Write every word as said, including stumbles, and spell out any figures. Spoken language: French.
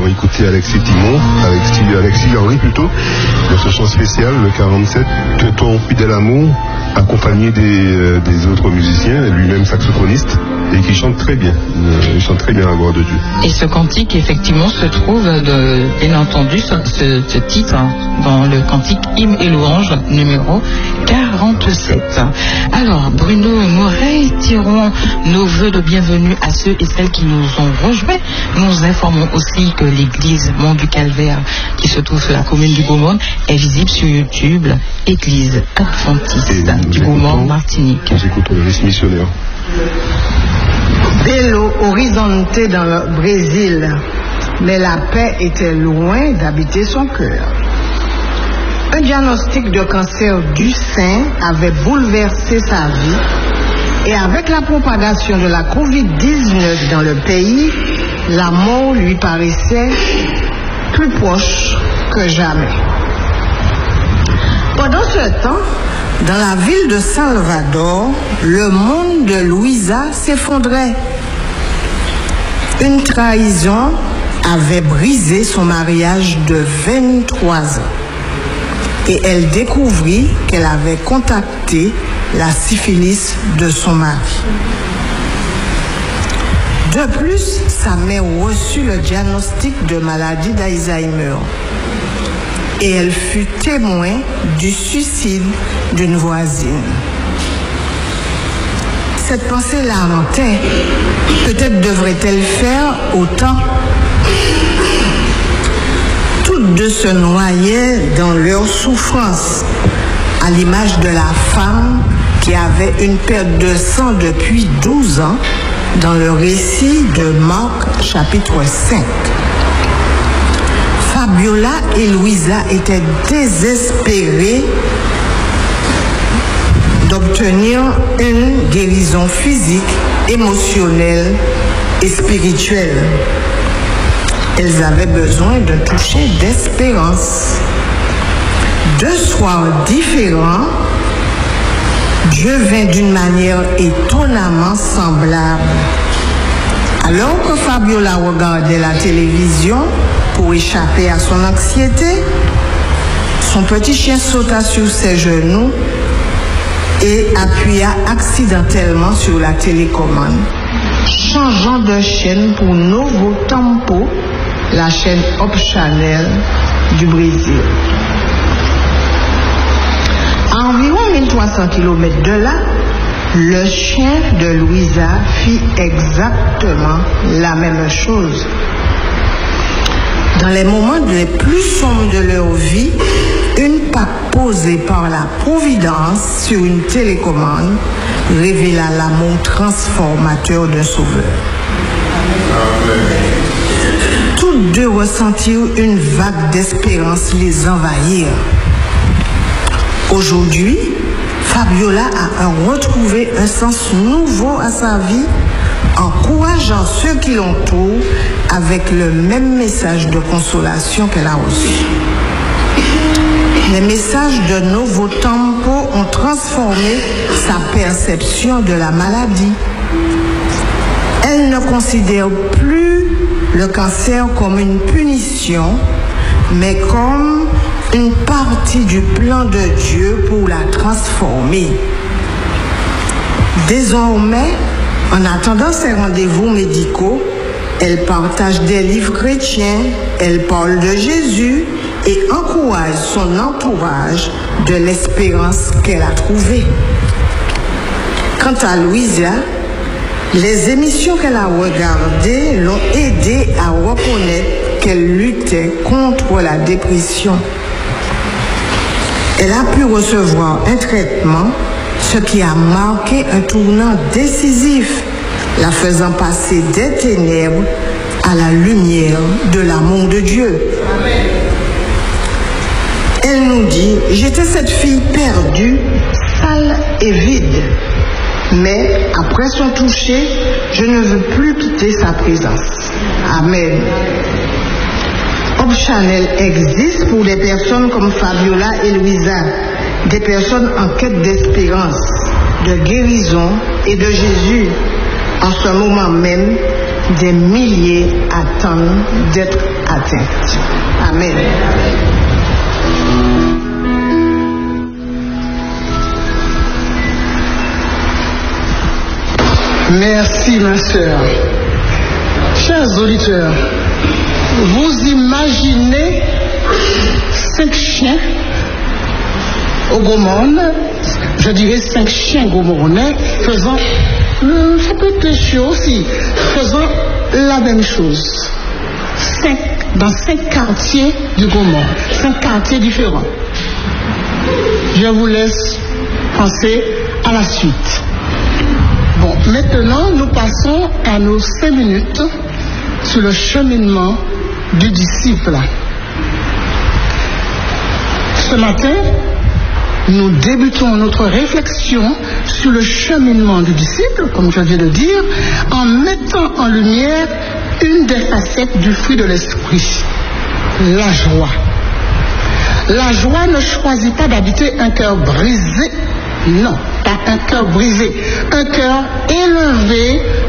écouter Alexis Timon, Alexis, Alexis Henry plutôt, de ce chant spécial, le quarante-sept, Que ton fidèle amour, accompagné des, euh, des autres musiciens, lui-même saxophoniste, et qui chante très bien. Euh, il chante très bien la gloire de Dieu. Et ce cantique, effectivement, se trouve, de, bien entendu, ce, ce, ce titre hein, dans le cantique Hymne et louange numéro quarante-sept. Alors, Bruno Moret, tirons nos vœux de bienvenue à ceux et celles qui nous ont rejoints. Nous informons aussi que l'église Mont du Calvaire, qui se trouve sur la commune du Gaumont, est visible sur YouTube, église adventiste du Gaumont, Martinique. Nous écoutons le risque missionnaire. Belo Horizonte dans le Brésil, mais la paix était loin d'habiter son cœur. Un diagnostic de cancer du sein avait bouleversé sa vie et avec la propagation de la covid dix-neuf dans le pays, la mort lui paraissait plus proche que jamais. Pendant ce temps, dans la ville de Salvador, le monde de Luisa s'effondrait. Une trahison avait brisé son mariage de vingt-trois ans et elle découvrit qu'elle avait contacté la syphilis de son mari. De plus, sa mère reçut le diagnostic de maladie d'Alzheimer et elle fut témoin du suicide d'une voisine. Cette pensée la hantait. Peut-être devrait-elle faire autant. Toutes deux se noyaient dans leur souffrance, à l'image de la femme qui avait une perte de sang depuis douze ans dans le récit de Marc chapitre cinq. Fabiola et Louisa étaient désespérées d'obtenir une guérison physique, émotionnelle et spirituelle. Elles avaient besoin d'un toucher d'espérance. Deux soirs différents, Dieu vint d'une manière étonnamment semblable. Alors que Fabiola regardait la télévision pour échapper à son anxiété, son petit chien sauta sur ses genoux et appuya accidentellement sur la télécommande, changeant de chaîne pour Novo Tempo, la chaîne Hop Channel du Brésil. À environ mille trois cents kilomètres de là, le chien de Louisa fit exactement la même chose. Dans les moments les plus sombres de leur vie, une Pâque posée par la Providence sur une télécommande révéla l'amour transformateur d'un sauveur. Toutes deux ressentirent une vague d'espérance les envahir. Aujourd'hui, Fabiola a retrouvé un sens nouveau à sa vie, encourageant ceux qui l'entourent avec le même message de consolation qu'elle a reçu. Les messages de Novo Tempo ont transformé sa perception de la maladie. Elle ne considère plus le cancer comme une punition, mais comme une partie du plan de Dieu pour la transformer. Désormais, en attendant ses rendez-vous médicaux, elle partage des livres chrétiens, elle parle de Jésus et encourage son entourage de l'espérance qu'elle a trouvée. Quant à Louisa, les émissions qu'elle a regardées l'ont aidée à reconnaître qu'elle luttait contre la dépression. Elle a pu recevoir un traitement, ce qui a marqué un tournant décisif, la faisant passer des ténèbres à la lumière de l'amour de Dieu. Amen. Elle nous dit, j'étais cette fille perdue, sale et vide, mais après son toucher, je ne veux plus quitter sa présence. Amen. Hop Channel existe pour des personnes comme Fabiola et Louisa, des personnes en quête d'espérance, de guérison et de Jésus. En ce moment même, des milliers attendent d'être atteinte. Amen. Merci, ma sœur. Chers auditeurs, vous imaginez cinq chiens au Gaumont, je dirais cinq chiens gaumonnais faisant, euh, ça peut être chiot aussi, faisant la même chose. Cinq, dans cinq quartiers du Gaumont, cinq quartiers différents. Je vous laisse penser à la suite. Bon, maintenant, nous passons à nos cinq minutes sur le cheminement du disciple. Ce matin, nous débutons notre réflexion sur le cheminement du disciple, comme je viens de dire, en mettant en lumière une des facettes du fruit de l'esprit, la joie. La joie ne choisit pas d'habiter un cœur brisé, non, pas un cœur brisé, un cœur élevé